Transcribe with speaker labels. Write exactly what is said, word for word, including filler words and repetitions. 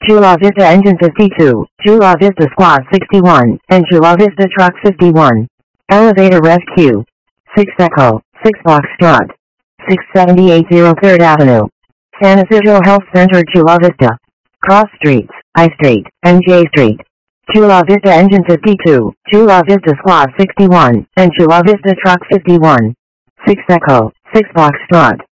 Speaker 1: Chula Vista Engine fifty-two, Chula Vista Squad sixty-one, and Chula Vista Truck fifty-one. Elevator Rescue. six Echo, six Foxtrot. six seventy-eight oh third Avenue. San Isidro Health Center Chula Vista. Cross Streets, I Street, and J Street. Chula Vista Engine fifty-two, Chula Vista Squad sixty-one, and Chula Vista Truck fifty-one. six Echo, six Foxtrot.